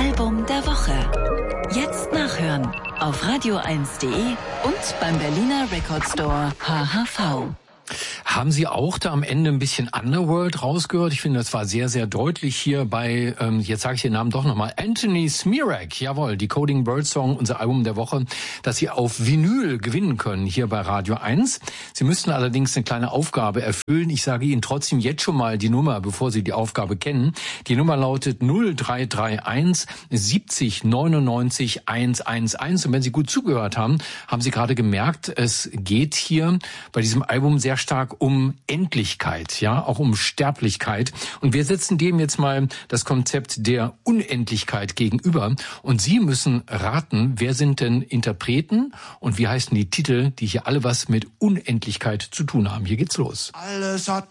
Album der Woche. Jetzt nachhören auf radio1.de und beim Berliner Record Store HHV. Haben Sie auch da am Ende ein bisschen Underworld rausgehört? Ich finde, das war sehr, sehr deutlich hier bei, jetzt sage ich den Namen doch nochmal, Anthony Smirak. Jawohl, Decoding Bird Song, unser Album der Woche, das Sie auf Vinyl gewinnen können hier bei Radio 1. Sie müssten allerdings eine kleine Aufgabe erfüllen. Ich sage Ihnen trotzdem jetzt schon mal die Nummer, bevor Sie die Aufgabe kennen. Die Nummer lautet 0331 70 99 111. Und wenn Sie gut zugehört haben, haben Sie gerade gemerkt, es geht hier bei diesem Album sehr stark um Endlichkeit, ja, auch um Sterblichkeit. Und wir setzen dem jetzt mal das Konzept der Unendlichkeit gegenüber. Und Sie müssen raten, wer sind denn Interpreten und wie heißen die Titel, die hier alle was mit Unendlichkeit zu tun haben. Hier geht's los. Alles hat